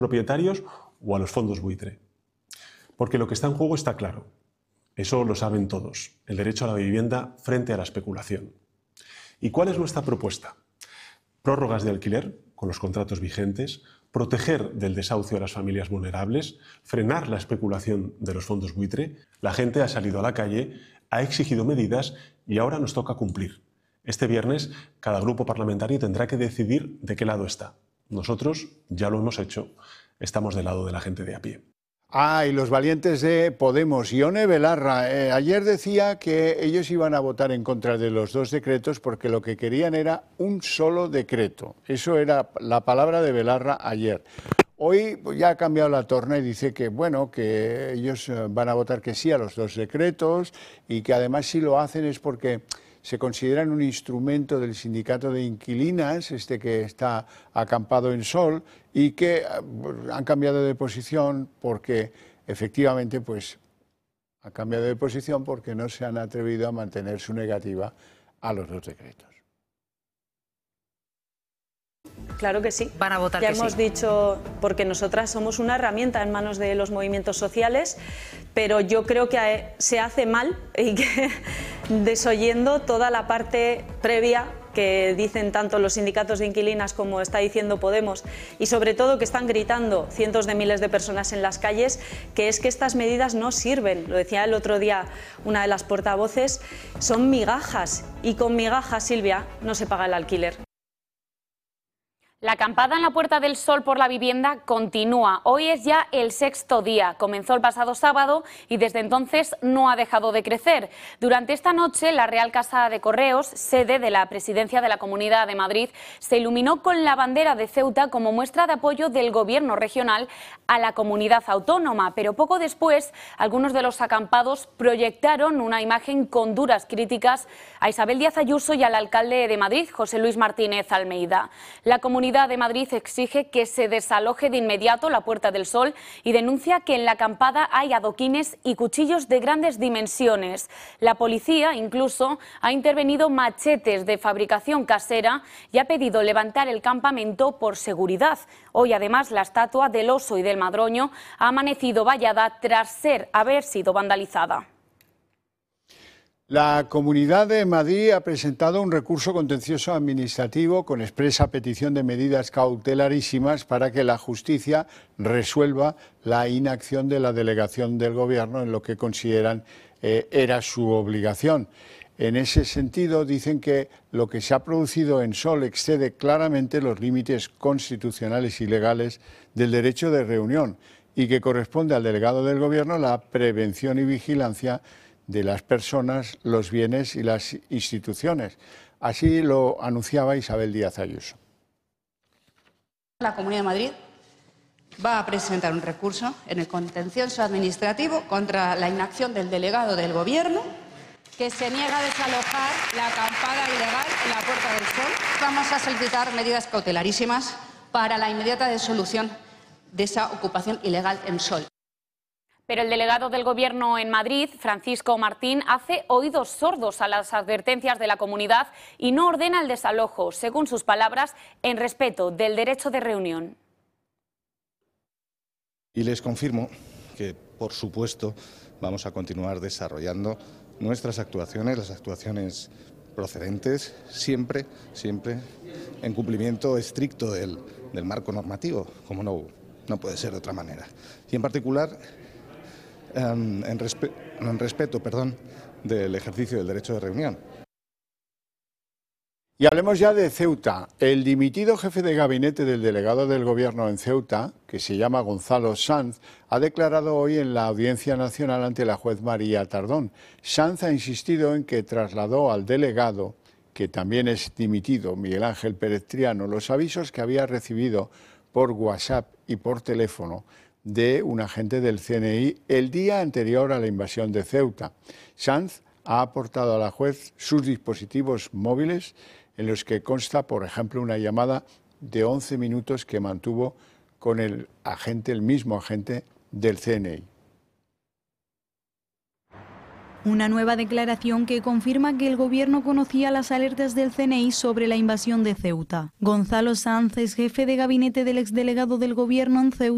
propietarios o a los fondos buitre. Porque lo que está en juego está claro. Eso lo saben todos, el derecho a la vivienda frente a la especulación. ¿Y cuál es nuestra propuesta? Prórrogas de alquiler con los contratos vigentes, proteger del desahucio a las familias vulnerables, frenar la especulación de los fondos buitre. La gente ha salido a la calle, ha exigido medidas y ahora nos toca cumplir. Este viernes cada grupo parlamentario tendrá que decidir de qué lado está. Nosotros ya lo hemos hecho, estamos del lado de la gente de a pie. Y los valientes de Podemos. Ione Belarra, ayer decía que ellos iban a votar en contra de los dos decretos porque lo que querían era un solo decreto. Eso era la palabra de Belarra ayer. Hoy ya ha cambiado la torna y dice que, bueno, que ellos van a votar que sí a los dos decretos y que además si lo hacen es porque se consideran un instrumento del sindicato de inquilinas, que está acampado en Sol, y que han cambiado de posición porque efectivamente han cambiado de posición porque no se han atrevido a mantener su negativa a los dos decretos. Claro que sí. Van a votar ya que hemos sí. dicho, porque nosotras somos una herramienta en manos de los movimientos sociales, pero yo creo que se hace mal y que desoyendo toda la parte previa que dicen tanto los sindicatos de inquilinas como está diciendo Podemos y sobre todo que están gritando cientos de miles de personas en las calles, que es que estas medidas no sirven. Lo decía el otro día una de las portavoces, son migajas y con migajas, Silvia, no se paga el alquiler. La acampada en la Puerta del Sol por la vivienda continúa. Hoy es ya el 6º día. Comenzó el pasado sábado y desde entonces no ha dejado de crecer. Durante esta noche, la Real Casa de Correos, sede de la Presidencia de la Comunidad de Madrid, se iluminó con la bandera de Ceuta como muestra de apoyo del Gobierno regional a la comunidad autónoma. Pero poco después, algunos de los acampados proyectaron una imagen con duras críticas a Isabel Díaz Ayuso y al alcalde de Madrid, José Luis Martínez Almeida. La Comunidad de Madrid exige que se desaloje de inmediato la Puerta del Sol y denuncia que en la acampada hay adoquines y cuchillos de grandes dimensiones. La policía incluso ha intervenido machetes de fabricación casera y ha pedido levantar el campamento por seguridad. Hoy además la estatua del oso y del madroño ha amanecido vallada tras haber sido vandalizada. La Comunidad de Madrid ha presentado un recurso contencioso administrativo con expresa petición de medidas cautelarísimas para que la justicia resuelva la inacción de la delegación del Gobierno en lo que consideran era su obligación. En ese sentido, dicen que lo que se ha producido en Sol excede claramente los límites constitucionales y legales del derecho de reunión y que corresponde al delegado del Gobierno la prevención y vigilancia de las personas, los bienes y las instituciones. Así lo anunciaba Isabel Díaz Ayuso. La Comunidad de Madrid va a presentar un recurso en el contencioso administrativo contra la inacción del delegado del Gobierno que se niega a desalojar la acampada ilegal en la Puerta del Sol. Vamos a solicitar medidas cautelarísimas para la inmediata disolución de esa ocupación ilegal en Sol. Pero el delegado del Gobierno en Madrid, Francisco Martín, hace oídos sordos a las advertencias de la comunidad y no ordena el desalojo, según sus palabras, en respeto del derecho de reunión. Y les confirmo que, por supuesto, vamos a continuar desarrollando nuestras actuaciones, las actuaciones procedentes, siempre en cumplimiento estricto del marco normativo, como no puede ser de otra manera. Y en particular, en respeto del ejercicio del derecho de reunión. Y hablemos ya de Ceuta. El dimitido jefe de gabinete del delegado del Gobierno en Ceuta, que se llama Gonzalo Sanz, ha declarado hoy en la Audiencia Nacional ante la juez María Tardón. Sanz ha insistido en que trasladó al delegado, que también es dimitido, Miguel Ángel Pérez Triano, los avisos que había recibido por WhatsApp y por teléfono de un agente del CNI el día anterior a la invasión de Ceuta. Sanz ha aportado a la juez sus dispositivos móviles en los que consta, por ejemplo, una llamada de 11 minutos que mantuvo con el mismo agente del CNI. Una nueva declaración que confirma que el Gobierno conocía las alertas del CNI sobre la invasión de Ceuta. Gonzalo Sanz es jefe de gabinete del exdelegado del Gobierno en Ceuta.